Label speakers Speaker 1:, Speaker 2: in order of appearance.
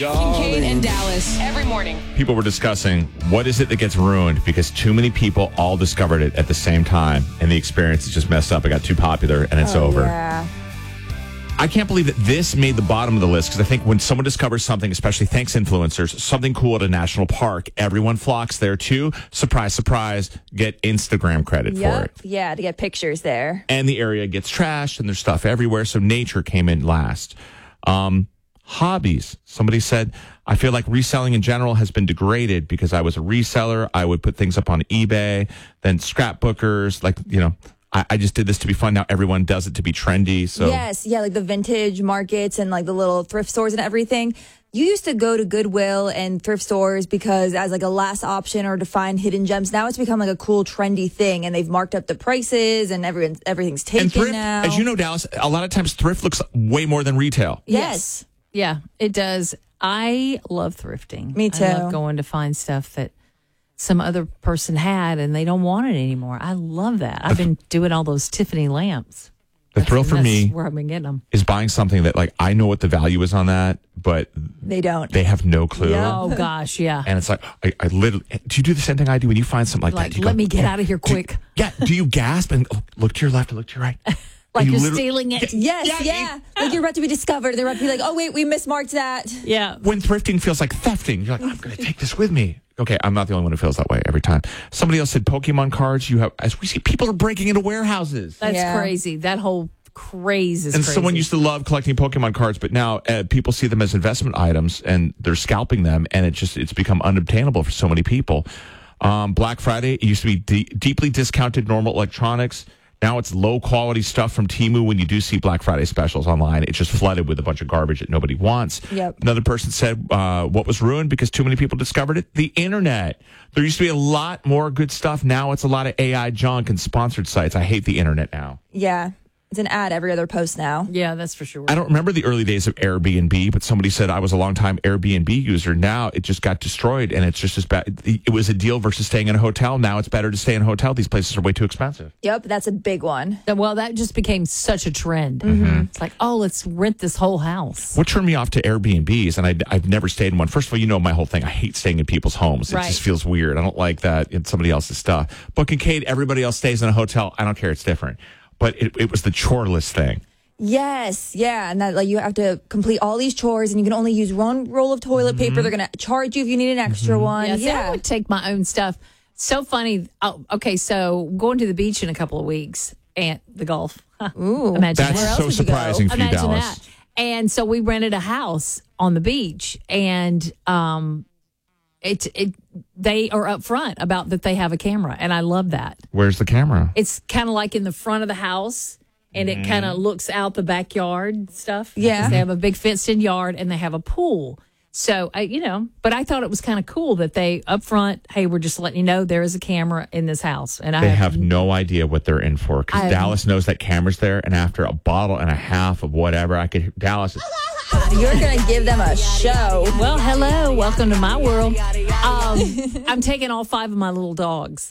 Speaker 1: Kincaid and Dallas every morning.
Speaker 2: People were discussing what is it that gets ruined because too many people all discovered it at the same time and the experience is just messed up. It got too popular and it's over.
Speaker 3: Yeah.
Speaker 2: I can't believe that this made the bottom of the list because I think when someone discovers something, especially thanks influencers, something cool at a national park, everyone flocks there too. Surprise, surprise, get Instagram credit for it.
Speaker 3: Yeah, to get pictures there.
Speaker 2: And the area gets trashed and there's stuff everywhere. So nature came in last. Hobbies. Somebody said, I feel like reselling in general has been degraded because I was a reseller. I would put things up on eBay, then scrapbookers, I just did this to be fun. Now everyone does it to be trendy. So
Speaker 3: Yes, yeah, like the vintage markets and like the little thrift stores and everything. You used to go to Goodwill and thrift stores because as like a last option or to find hidden gems. Now it's become like a cool trendy thing and they've marked up the prices and everything's taken
Speaker 2: and thrift,
Speaker 3: now.
Speaker 2: as you know, Dallas, a lot of times thrift looks way more than retail.
Speaker 3: Yes.
Speaker 4: Yeah, it does. I love thrifting.
Speaker 3: Me too.
Speaker 4: I love going to find stuff that some other person had and they don't want it anymore. I love that. I've been doing all those Tiffany lamps.
Speaker 2: The thrill for me
Speaker 4: where I've been getting them
Speaker 2: is buying something that I know what the value is on that, but
Speaker 3: they don't.
Speaker 2: They have no clue.
Speaker 4: Oh gosh, yeah.
Speaker 2: And it's like I literally. Do you do the same thing I do when you find something like that? You
Speaker 4: let me get out of here quick.
Speaker 2: Do you gasp and look to your left and look to your right?
Speaker 4: Like you're stealing it.
Speaker 3: Yes, yeah. Like you're about to be discovered. They're about to be like, oh, wait, we mismarked that.
Speaker 4: Yeah.
Speaker 2: When thrifting feels like thefting, you're like, I'm going to take this with me. Okay, I'm not the only one who feels that way every time. Somebody else said Pokemon cards. As we see, people are breaking into warehouses.
Speaker 4: That's crazy. That whole craze is
Speaker 2: and
Speaker 4: crazy.
Speaker 2: Someone used to love collecting Pokemon cards, but now people see them as investment items and they're scalping them, and it's become unobtainable for so many people. Black Friday, it used to be deeply discounted normal electronics. Now it's low-quality stuff from Temu. When you do see Black Friday specials online, it's just flooded with a bunch of garbage that nobody wants.
Speaker 3: Yep.
Speaker 2: Another person said, what was ruined because too many people discovered it? The internet. There used to be a lot more good stuff. Now it's a lot of AI junk and sponsored sites. I hate the internet now.
Speaker 3: Yeah. It's an ad every other post now.
Speaker 4: Yeah, that's for sure.
Speaker 2: I don't remember the early days of Airbnb, but somebody said I was a long-time Airbnb user. Now it just got destroyed, and it's just as bad. It was a deal versus staying in a hotel. Now it's better to stay in a hotel. These places are way too expensive.
Speaker 3: Yep, that's a big one.
Speaker 4: Well, that just became such a trend.
Speaker 2: Mm-hmm.
Speaker 4: It's like, oh, let's rent this whole house.
Speaker 2: What turned me off to Airbnbs, and I've never stayed in one. First of all, you know my whole thing. I hate staying in people's homes. It
Speaker 4: Right.
Speaker 2: just feels weird. I don't like that in somebody else's stuff. But Kincaid, everybody else stays in a hotel. I don't care. It's different. But it was the chore list thing.
Speaker 3: Yes, yeah, and that you have to complete all these chores, and you can only use one roll of toilet paper. They're going to charge you if you need an extra one.
Speaker 4: Yeah, see, I would take my own stuff. So funny. Oh, okay, so going to the beach in a couple of weeks and the Gulf.
Speaker 3: Ooh,
Speaker 4: Imagine
Speaker 2: That's
Speaker 4: where else
Speaker 2: so
Speaker 4: would you go?
Speaker 2: surprising for you,
Speaker 4: Imagine
Speaker 2: Dallas.
Speaker 4: that. And so we rented a house on the beach, and they are upfront about that they have a camera, and I love that.
Speaker 2: Where's the camera?
Speaker 4: It's kind of like in the front of the house, and it kind of looks out the backyard stuff.
Speaker 3: Yeah.
Speaker 4: 'Cause they have a big fenced-in yard, and they have a pool. So, but I thought it was kind of cool that they upfront, hey, we're just letting you know there is a camera in this house. And
Speaker 2: They have no idea what they're in for because Dallas knows that camera's there, and after a bottle and a half of whatever, Dallas is...
Speaker 3: you're going to give them a show.
Speaker 4: Well, hello. Welcome to my world. I'm taking all 5 of my little dogs.